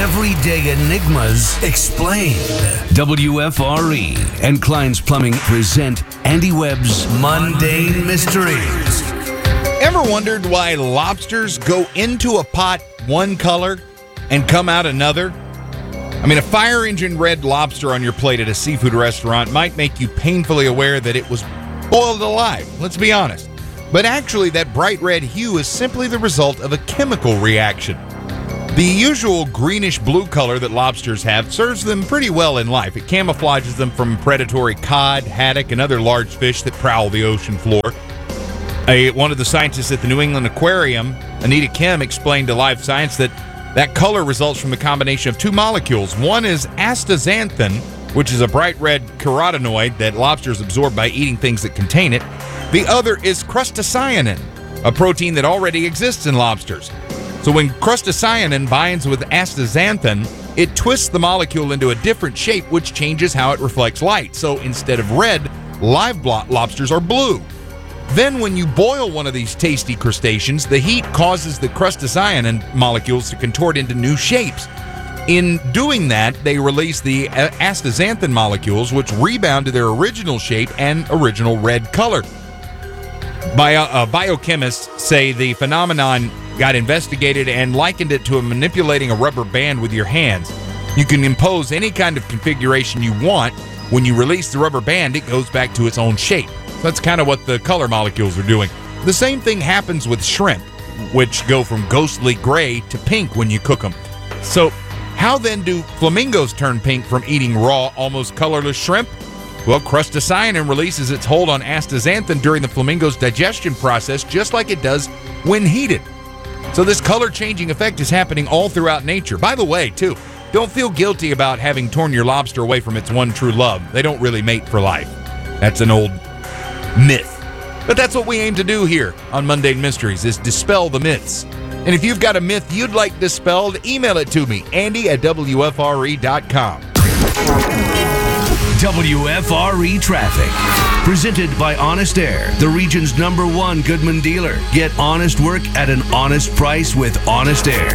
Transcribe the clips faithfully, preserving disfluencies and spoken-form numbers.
Everyday enigmas explained. W F R E and Klein's Plumbing present Andy Webb's Mundane Mysteries. Ever wondered why lobsters go into a pot one color and come out another? I mean, a fire engine red lobster on your plate at a seafood restaurant might make you painfully aware that it was boiled alive, let's be honest. But actually, that bright red hue is simply the result of a chemical reaction. The usual greenish-blue color that lobsters have serves them pretty well in life. It camouflages them from predatory cod, haddock, and other large fish that prowl the ocean floor. A, one of the scientists at the New England Aquarium, Anita Kim, explained to Live Science that that color results from the combination of two molecules. One is astaxanthin, which is a bright red carotenoid that lobsters absorb by eating things that contain it. The other is crustacyanin, a protein that already exists in lobsters. So when crustacyanin binds with astaxanthin, it twists the molecule into a different shape, which changes how it reflects light. So instead of red, live lobsters are blue. Then when you boil one of these tasty crustaceans, the heat causes the crustacyanin molecules to contort into new shapes. In doing that, they release the astaxanthin molecules, which rebound to their original shape and original red color. Bio, uh, biochemists say the phenomenon got investigated and likened it to a manipulating a rubber band with your hands. You can impose any kind of configuration you want. When you release the rubber band, it goes back to its own shape. That's kind of what the color molecules are doing. The same thing happens with shrimp, which go from ghostly gray to pink when you cook them. So how then do flamingos turn pink from eating raw, almost colorless shrimp? Well, crustacyanin releases its hold on astaxanthin during the flamingo's digestion process, just like it does when heated. So this color-changing effect is happening all throughout nature. By the way, too, don't feel guilty about having torn your lobster away from its one true love. They don't really mate for life. That's an old myth. But that's what we aim to do here on Mundane Mysteries, is dispel the myths. And if you've got a myth you'd like dispelled, email it to me, Andy at W F R E dot com. W F R E Traffic. Presented by Honest Air, the region's number one Goodman dealer. Get honest work at an honest price with Honest Air.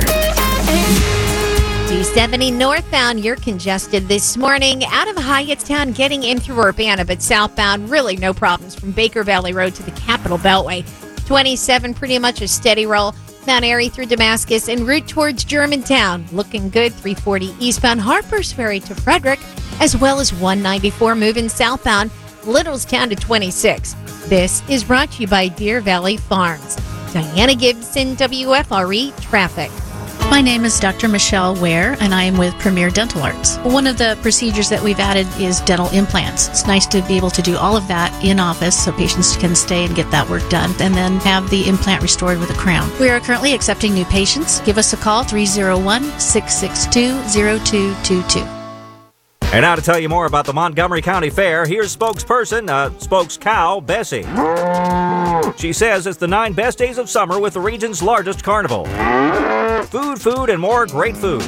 two seventy northbound, you're congested this morning out of Hyattstown getting in through Urbana, but southbound, really no problems from Baker Valley Road to the Capitol Beltway. twenty-seven, pretty much a steady roll. Mount Airy through Damascus en route towards Germantown. Looking good. three forty eastbound Harpers Ferry to Frederick, as well as one ninety-four moving southbound Littlestown to twenty-six. This is brought to you by Deer Valley Farms. Diana Gibson, W F R E Traffic. My name is Doctor Michelle Ware, and I am with Premier Dental Arts. One of the procedures that we've added is dental implants. It's nice to be able to do all of that in office so patients can stay and get that work done, and then have the implant restored with a crown. We are currently accepting new patients. Give us a call, three oh one, six six two, oh two two two. And now to tell you more about the Montgomery County Fair, here's spokesperson, uh, spokescow, Bessie. She says it's the nine best days of summer with the region's largest carnival. Food, food, and more great food.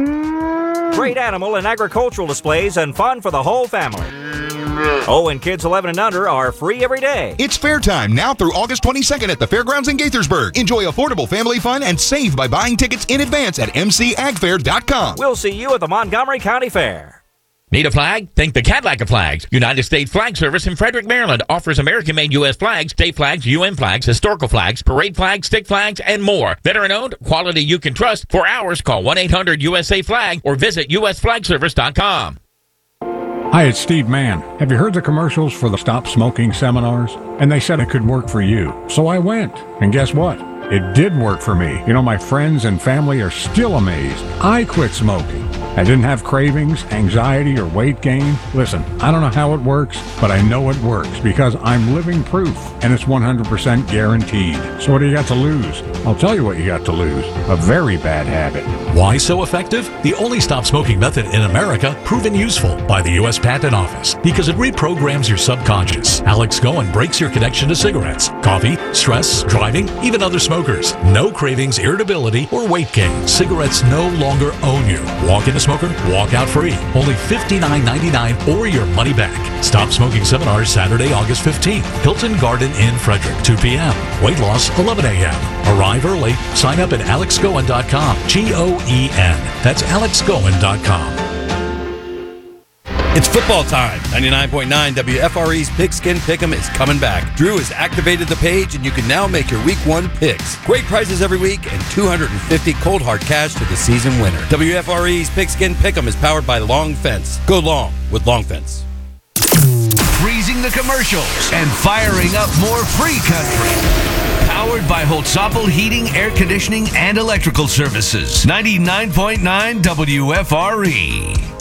Great animal and agricultural displays and fun for the whole family. Oh, and kids eleven and under are free every day. It's fair time now through August twenty-second at the Fairgrounds in Gaithersburg. Enjoy affordable family fun and save by buying tickets in advance at m c ag fair dot com. We'll see you at the Montgomery County Fair. Need a flag? Think the Cadillac of Flags. United States Flag Service in Frederick, Maryland offers American-made U S flags, state flags, U N flags, historical flags, parade flags, stick flags, and more. Veteran-owned, quality you can trust. For hours, call one eight hundred U S A flag or visit U S flag service dot com. Hi, it's Steve Mann. Have you heard the commercials for the Stop Smoking seminars? And they said it could work for you. So I went. And guess what? It did work for me. You know, my friends and family are still amazed. I quit smoking. I didn't have cravings, anxiety, or weight gain. Listen, I don't know how it works, but I know it works because I'm living proof, and it's one hundred percent guaranteed. So what do you got to lose? I'll tell you what you got to lose. A very bad habit. Why so effective? The only stop smoking method in America proven useful by the U S Patent Office because it reprograms your subconscious. Alex Goen breaks your connection to cigarettes, coffee, stress, driving, even other smokers. No cravings, irritability, or weight gain. Cigarettes no longer own you. Walk in a smoker, walk out free. Only fifty-nine ninety-nine or your money back. Stop Smoking Seminars Saturday, August fifteenth. Hilton Garden Inn, Frederick, two p.m. Weight loss, eleven a.m. Arrive early. Sign up at alex goen dot com. G O E N. That's alex goen dot com. It's football time. ninety-nine point nine W F R E's Pigskin Pick'em is coming back. Drew has activated the page, and you can now make your week one picks. Great prizes every week and two hundred fifty cold hard cash to the season winner. W F R E's Pigskin Pick'em is powered by Long Fence. Go long with Long Fence. Freezing the commercials and firing up more free country. Powered by Holtzapfel Heating, Air Conditioning, and Electrical Services. ninety-nine point nine W F R E.